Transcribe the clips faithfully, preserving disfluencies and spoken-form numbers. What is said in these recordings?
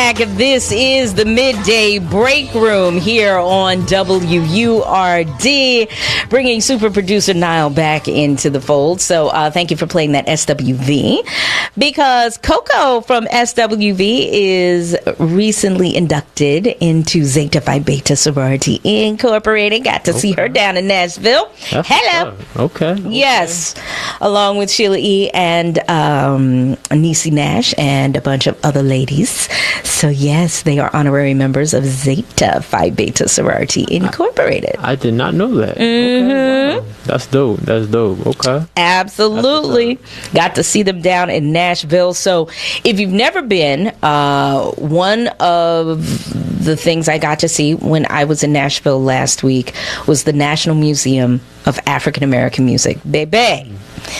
back. This is the Midday Break Room here on W U R D, bringing super producer Niall back into the fold. So uh, thank you for playing that S W V, because Coco from S W V is recently inducted into Zeta Phi Beta Sorority Incorporated. Got to okay. see her down in Nashville. That's Hello. Okay. okay. Yes. Along with Sheila E. and um, Niecy Nash and a bunch of other ladies. So yes, they are honorary members of Zeta Phi Beta Sorority Incorporated. I, I did not know that. Mm-hmm. Okay, wow. That's dope. That's dope. Okay. Absolutely. Got to see them down in Nashville. So if you've never been, uh, one of the things I got to see when I was in Nashville last week was the National Museum of African American Music. Baby.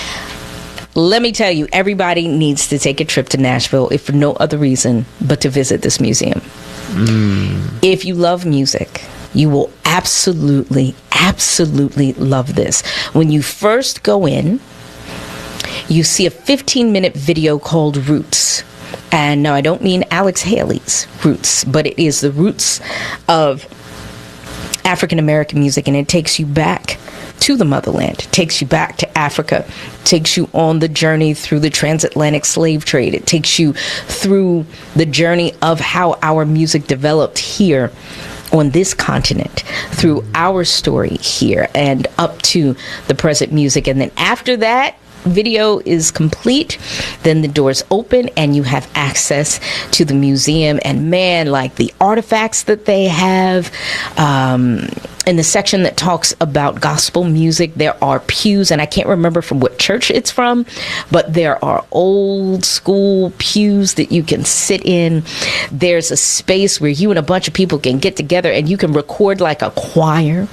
Let me tell you, everybody needs to take a trip to Nashville, if for no other reason but to visit this museum. Mm. If you love music, you will absolutely, absolutely love this. When you first go in, you see a fifteen-minute video called Roots. And no, I don't mean Alex Haley's Roots, but it is the roots of African American music, and it takes you back to the motherland. It takes you back to Africa. It takes you on the journey through the transatlantic slave trade. It takes you through the journey of how our music developed here on this continent, through our story here and up to the present music. And then after that video is complete, then the doors open and you have access to the museum. And man, like the artifacts that they have, um, in the section that talks about gospel music, there are pews, and I can't remember from what church it's from, but there are old school pews that you can sit in. There's a space where you and a bunch of people can get together and you can record like a choir.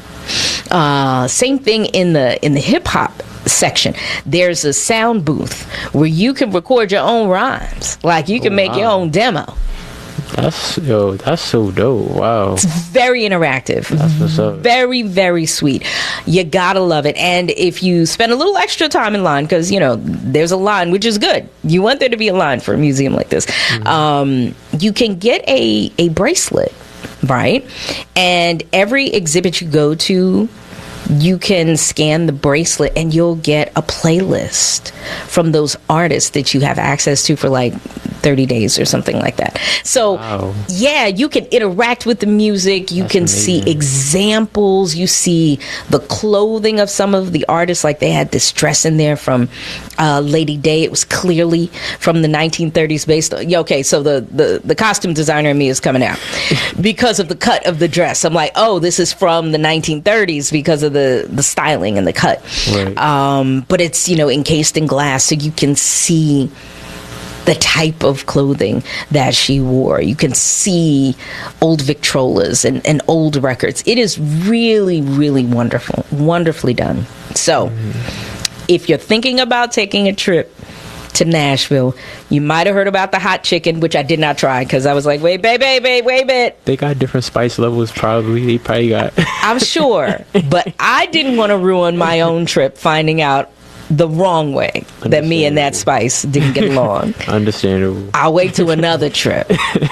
Uh, same thing in the in the hip hop section. There's a sound booth where you can record your own rhymes. Like you can oh, make wow. your own demo. That's yo, that's so dope. Wow. It's very interactive. That's what's up. Very, very sweet. You gotta love it. And if you spend a little extra time in line, because you know there's a line, which is good. You want there to be a line for a museum like this. Mm-hmm. Um, you can get a a bracelet, right? And every exhibit you go to, you can scan the bracelet and you'll get a playlist from those artists that you have access to for like thirty days or something like that. So wow. yeah, you can interact with the music. You That's can amazing. see examples. You see the clothing of some of the artists. Like they had this dress in there from uh, Lady Day. It was clearly from the nineteen thirties based on, yeah, okay, so the, the, the costume designer in me is coming out because of the cut of the dress. I'm like, oh, this is from the nineteen thirties because of the, the styling and the cut. Right. Um, but it's, you know, encased in glass, so you can see the type of clothing that she wore. You can see old Victrolas and, and old records. It is really, really wonderful. Wonderfully done. So, mm-hmm. if you're thinking about taking a trip to Nashville, you might have heard about the hot chicken, which I did not try because I was like, wait, wait, wait, wait, wait a bit. They got different spice levels, probably. They probably got... I'm sure. But I didn't want to ruin my own trip finding out the wrong way that me and that spice didn't get along. Understandable. I'll wait to another trip.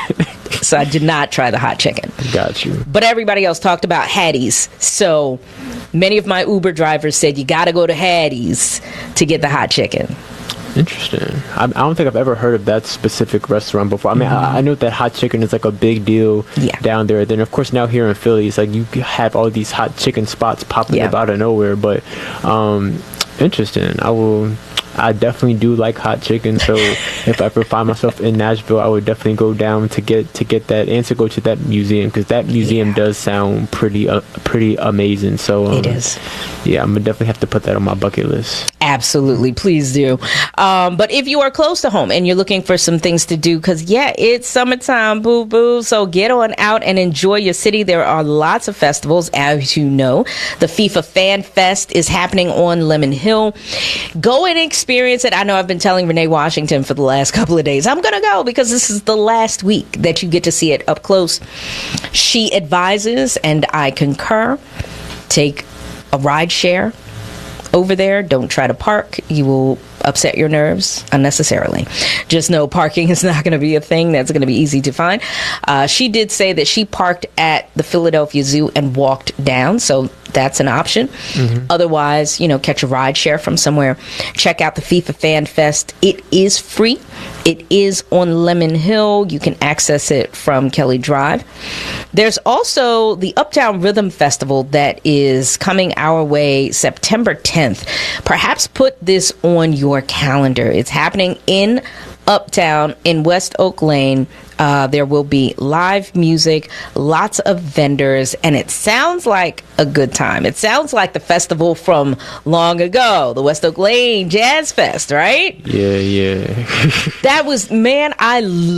So I did not try the hot chicken. Got you. But everybody else talked about Hattie's. So many of my Uber drivers said you got to go to Hattie's to get the hot chicken. Interesting. I, I don't think I've ever heard of that specific restaurant before. I mean, mm-hmm. I, I know that hot chicken is like a big deal yeah. down there. Then, of course, now here in Philly, it's like you have all these hot chicken spots popping yeah. up out of nowhere. But um, interesting. I will... I definitely do like hot chicken, so if I ever find myself in Nashville, I would definitely go down to get to get that and to go to that museum, because that museum yeah. does sound pretty uh, pretty amazing. So um, it is. Yeah, I'm gonna definitely have to put that on my bucket list. Absolutely, please do. Um, but if you are close to home and you're looking for some things to do, because yeah, it's summertime, boo boo. So get on out and enjoy your city. There are lots of festivals, as you know. The FIFA Fan Fest is happening on Lemon Hill. Go and experience Experience it. I know I've been telling Renee Washington for the last couple of days, I'm going to go because this is the last week that you get to see it up close. She advises, and I concur, take a ride share over there. Don't try to park. You will upset your nerves unnecessarily. Just know parking is not going to be a thing that's going to be easy to find. Uh, she did say that she parked at the Philadelphia Zoo and walked down, so that's an option. Mm-hmm. Otherwise, you know, catch a ride share from somewhere. Check out the FIFA Fan Fest. It is free. It is on Lemon Hill. You can access it from Kelly Drive. There's also the Uptown Rhythm Festival that is coming our way September tenth. Perhaps put this on your calendar. It's happening in Uptown in West Oak Lane. Uh, there will be live music, lots of vendors, and it sounds like a good time. It sounds like the festival from long ago, the West Oak Lane Jazz Fest, right? Yeah, yeah. That was, man, I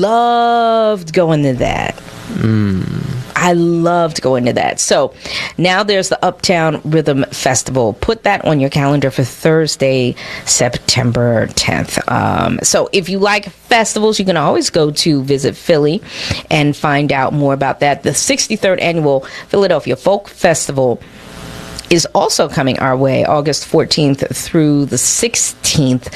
loved going to that. Mm. I loved going to that. So now there's the Uptown Rhythm Festival. Put that on your calendar for Thursday, September tenth. Um, so if you like festivals, you can always go to Visit Philly and find out more about that. The sixty-third Annual Philadelphia Folk Festival is also coming our way August fourteenth through the sixteenth,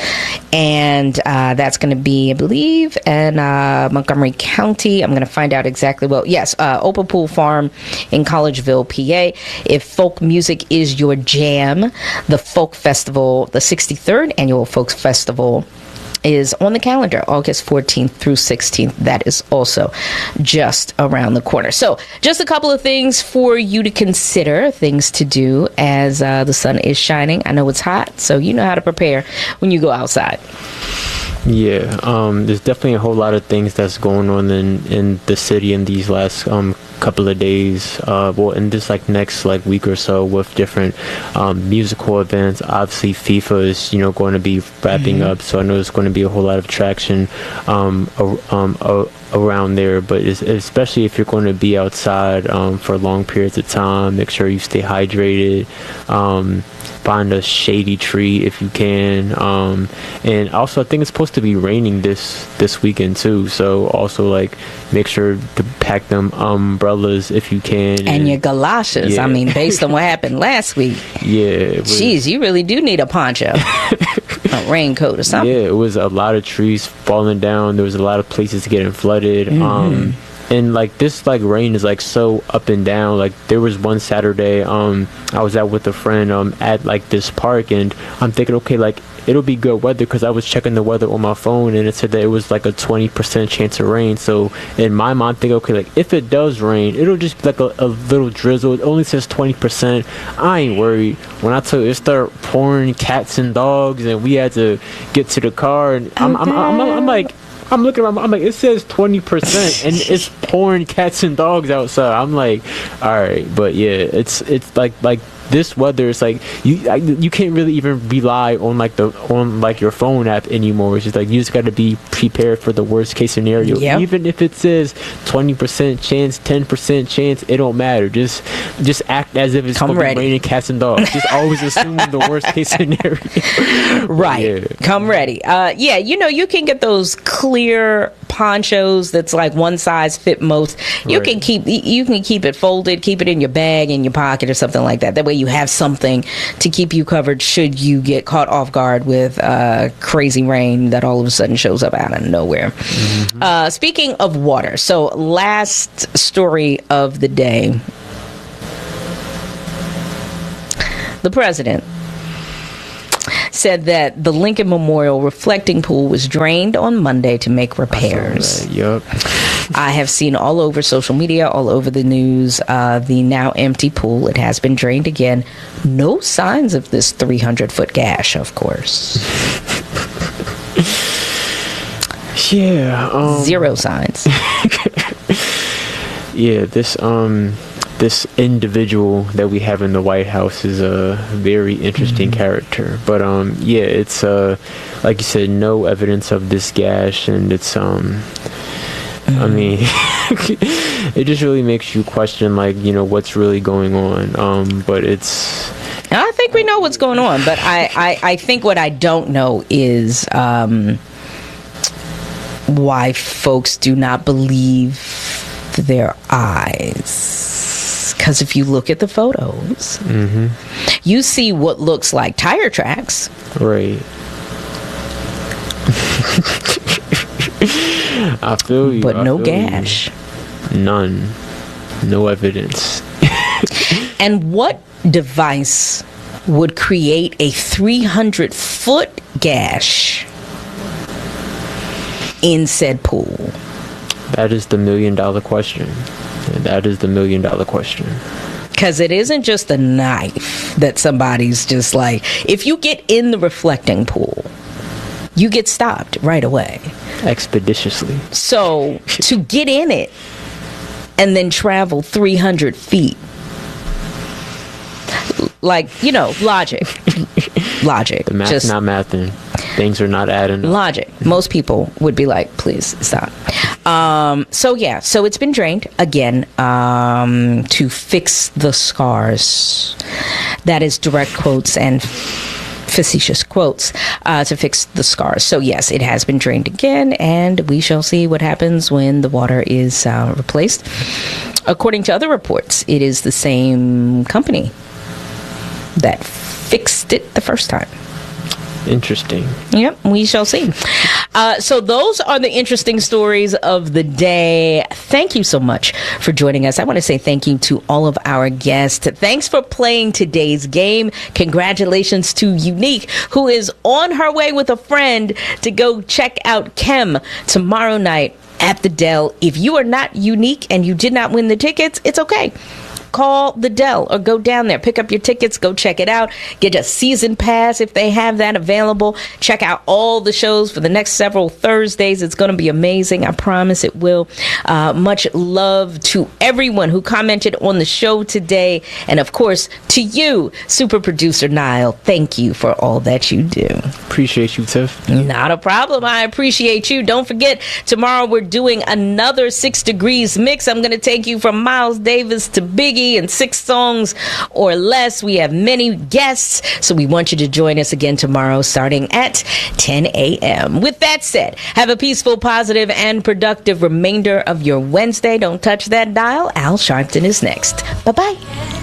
and uh, that's going to be, I believe, in uh, Montgomery County. I'm going to find out exactly. Well, yes, uh, Open Pool Farm in Collegeville, P A. If folk music is your jam, the Folk Festival, the sixty-third Annual Folk Festival, is on the calendar August fourteenth through sixteenth. That is also just around the corner. So just a couple of things for you to consider, things to do as uh, the sun is shining. I know it's hot, so you know how to prepare when you go outside. Yeah, um, there's definitely a whole lot of things that's going on in, in the city in these last um, couple of days. Uh, well, in this like next like week or so, with different um, musical events. Obviously, FIFA is you know going to be wrapping mm-hmm. up, so I know there's going to be a whole lot of traction um, um, uh, around there. But it's, especially if you're going to be outside um, for long periods of time, make sure you stay hydrated. Um, find a shady tree if you can, um, and also I think it's supposed to be raining this this weekend too, so also like make sure to pack them umbrellas if you can, and, and your galoshes. Yeah. I mean, based on what happened last week, yeah, was, jeez, you really do need a poncho. A raincoat or something. Yeah, it was a lot of trees falling down. There was a lot of places getting flooded. Mm-hmm. um And like this like rain is like so up and down. Like there was one Saturday um I was out with a friend um at like this park, and I'm thinking, okay, like it'll be good weather, because I was checking the weather on my phone and it said that it was like a twenty percent chance of rain. So in my mind, I think, okay, like if it does rain, it'll just be like a, a little drizzle. It only says twenty percent. I ain't worried. When I tell you it started pouring cats and dogs, and we had to get to the car, and I'm I'm, I'm, I'm, I'm like I'm looking around, I'm like, it says twenty percent and it's pouring cats and dogs outside. I'm like, all right. But yeah, it's it's like like this weather is like you I, you can't really even rely on like the on like your phone app anymore. It's just like you just got to be prepared for the worst case scenario. Yep. Even if it says twenty percent chance, ten percent chance, it don't matter. Just just act as if it's going to be raining cats and dogs. Just always assume the worst case scenario. Right. Yeah. Come ready. Uh, yeah, you know, you can get those clear ponchos that's like one size fit most. You right. can keep you can keep it folded, keep it in your bag, in your pocket or something like that. That way you have something to keep you covered should you get caught off guard with uh, crazy rain that all of a sudden shows up out of nowhere. Mm-hmm. Uh, speaking of water, so last story of the day. The president said that the Lincoln Memorial reflecting pool was drained on Monday to make repairs. Yep. I have seen all over social media, all over the news, uh, the now empty pool. It has been drained again. No signs of this three hundred foot gash, of course. Yeah. Um, Zero signs. Yeah, this um, this individual that we have in the White House is a very interesting mm-hmm. character. But um, yeah, it's uh, like you said, no evidence of this gash, and it's um. I mean, it just really makes you question, like, you know, what's really going on. Um, but it's... I think we know what's going on, but I, I, I think what I don't know is um, why folks do not believe their eyes. Because if you look at the photos, mm-hmm. you see what looks like tire tracks. Right. I feel you. But I no feel gas. You. None. No evidence. And what device would create a three hundred foot gash in said pool? That is the million dollar question. That is the million dollar question. Because it isn't just a knife that somebody's just like, if you get in the reflecting pool, you get stopped right away. Expeditiously. So to get in it and then travel three hundred feet, like, you know, logic. Logic. The math's just not mathing. Things are not adding up. Logic. Most people would be like, please stop. Um, so, yeah. So it's been drained again um, to fix the scars. That is direct quotes and facetious quotes uh, to fix the scars. So, yes, it has been drained again, and we shall see what happens when the water is uh, replaced. According to other reports, it is the same company that fixed it the first time. Interesting. Yep, we shall see. Uh, so those are the interesting stories of the day. Thank you so much for joining us. I want to say thank you to all of our guests. Thanks for playing today's game. Congratulations to Unique, who is on her way with a friend to go check out Kem tomorrow night at the Dell. If you are not Unique and you did not win the tickets, it's okay. Call the Dell or go down there, pick up your tickets, go check it out, get a season pass if they have that available. Check out all the shows for the next several Thursdays. It's going to be amazing. I promise it will. Uh, much love to everyone who commented on the show today. And of course, to you, super producer Niall, thank you for all that you do. Appreciate you, Tiff. Not a problem. I appreciate you. Don't forget, tomorrow we're doing another Six Degrees mix. I'm going to take you from Miles Davis to Biggie and six songs or less. We have many guests, so we want you to join us again tomorrow starting at ten a.m. With that said, have a peaceful, positive, and productive remainder of your Wednesday. Don't touch that dial. Al Sharpton is next. Bye-bye.